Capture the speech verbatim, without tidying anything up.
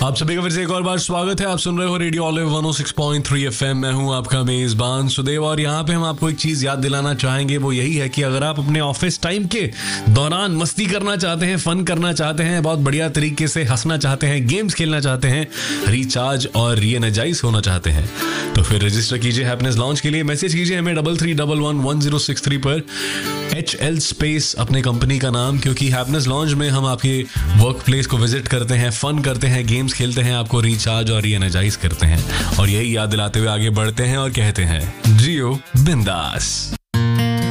आप सभी का फिर से एक और बार स्वागत है। आप सुन रहे हो रेडियो ऑलिव वन ओ सिक्स पॉइंट थ्री एफएम। मैं हूं आपका मेजबान सुदेव और यहाँ पे हम आपको एक चीज याद दिलाना चाहेंगे, वो यही है कि अगर आप अपने ऑफिस टाइम के दौरान मस्ती करना चाहते हैं, फन करना चाहते हैं, बहुत बढ़िया तरीके से हंसना चाहते हैं, गेम्स खेलना चाहते हैं, रिचार्ज और री एनर्जाइज होना चाहते हैं, तो फिर रजिस्टर कीजिए हैप्पीनेस लॉन्च के लिए। मैसेज कीजिए हमें double three double one one zero six three पर, एच एल स्पेस अपने कंपनी का नाम, क्योंकि हैप्पीनेस लॉन्च में हम आपके वर्क प्लेस को विजिट करते हैं, फन करते हैं, गेम्स खेलते हैं, आपको रिचार्ज और री एनर्जाइज करते हैं और यही याद दिलाते हुए आगे बढ़ते हैं और कहते हैं जियो बिंदास।